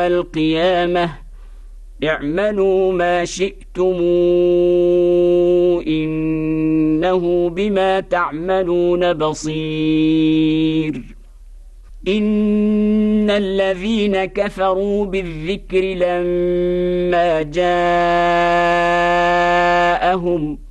القيامة اعملوا ما شئتم إنه بما تعملون بصير. إن الذين كفروا بالذكر لما جاءهم